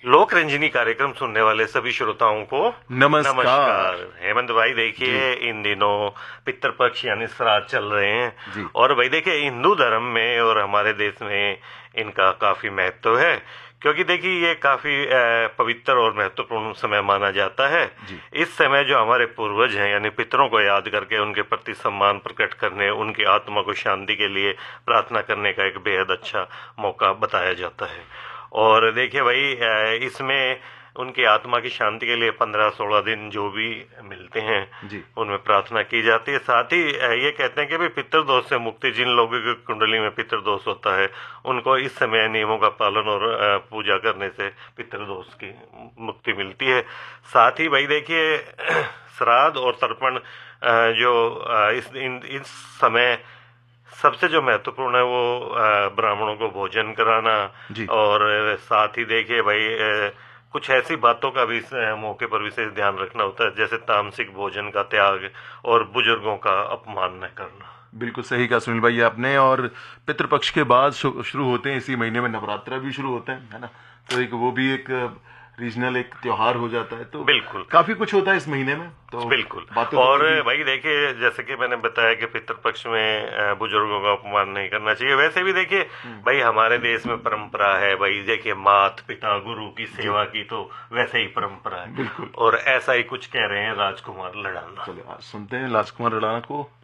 लोक रंजनी कार्यक्रम सुनने वाले सभी श्रोताओं को नमस्कार। हेमंत भाई, देखिए इन दिनों पितृपक्ष यानी श्राद्ध चल रहे हैं जी। और भाई देखिए हिंदू धर्म में और हमारे देश में इनका काफी महत्व है, क्योंकि देखिए ये काफी पवित्र और महत्वपूर्ण समय माना जाता है। जी। इस समय जो हमारे पूर्वज हैं यानी पितरों को याद करके उनके प्रति सम्मान प्रकट करने, उनकी आत्मा को शांति के लिए प्रार्थना करने का एक बेहद अच्छा मौका बताया जाता है। और देखिए भाई, इसमें उनकी आत्मा की शांति के लिए 15-16 दिन जो भी मिलते हैं जी। उनमें प्रार्थना की जाती है। साथ ही ये कहते हैं कि भाई पितृदोष से मुक्ति, जिन लोगों की कुंडली में पितृदोष होता है उनको इस समय नियमों का पालन और पूजा करने से पितृदोष की मुक्ति मिलती है। साथ ही भाई देखिए श्राद्ध और तर्पण इस समय सबसे जो महत्वपूर्ण है वो ब्राह्मणों को भोजन कराना। जी। और साथ ही देखिए भाई, कुछ ऐसी बातों का भी इस मौके पर विशेष ध्यान रखना होता है, जैसे तामसिक भोजन का त्याग और बुजुर्गों का अपमान न करना। बिल्कुल सही कहा सुनील भाई आपने। और पितृपक्ष के बाद शुरू होते हैं, इसी महीने में नवरात्र भी शुरू होते हैं, है ना। तो एक वो भी एक रीजनल एक त्योहार हो जाता है, तो बिल्कुल काफी कुछ होता है इस महीने में। तो बिल्कुल। बातें और भाई देखिए, जैसे कि मैंने बताया कि पितृपक्ष में बुजुर्गों का अपमान नहीं करना चाहिए, वैसे भी देखिए भाई हमारे देश में परंपरा है भाई, देखिए माता पिता गुरु की सेवा की, तो वैसे ही परंपरा है। बिल्कुल। और ऐसा ही कुछ कह रहे हैं राजकुमार लड़ाना। चलिए आज सुनते हैं राजकुमार लड़ाना को।